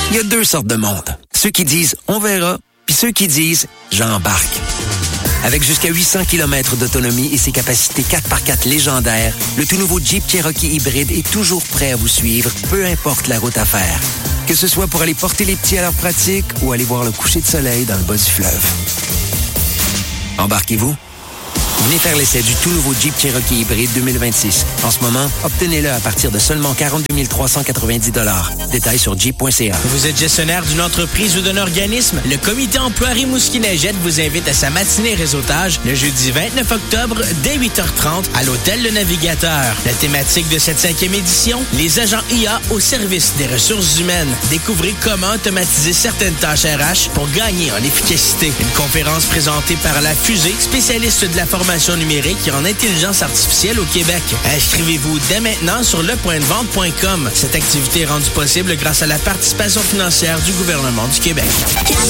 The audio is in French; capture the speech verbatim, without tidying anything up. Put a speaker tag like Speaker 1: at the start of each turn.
Speaker 1: Il y a deux sortes de monde. Ceux qui disent « on verra », puis ceux qui disent « j'embarque ». Avec jusqu'à huit cents kilomètres d'autonomie et ses capacités quatre par quatre légendaires, le tout nouveau Jeep Cherokee hybride est toujours prêt à vous suivre, peu importe la route à faire. Que ce soit pour aller porter les petits à leur pratique ou aller voir le coucher de soleil dans le bas du fleuve. Embarquez-vous. Venez faire l'essai du tout nouveau Jeep Cherokee hybride deux mille vingt-six. En ce moment, obtenez-le à partir de seulement quarante-deux mille trois cent quatre-vingt-dix dollars. Détails sur jeep point c a.
Speaker 2: Vous êtes gestionnaire d'une entreprise ou d'un organisme? Le Comité emploi Rimouski-Neigette vous invite à sa matinée réseautage le jeudi vingt-neuf octobre dès huit heures trente à l'Hôtel Le Navigateur. La thématique de cette cinquième édition, les agents I A au service des ressources humaines. Découvrez comment automatiser certaines tâches R H pour gagner en efficacité. Une conférence présentée par La Fusée, spécialiste de la formation numérique et en intelligence artificielle au Québec. Inscrivez-vous dès maintenant sur le point de vente point com. Cette activité est rendue possible grâce à la participation financière du gouvernement du Québec.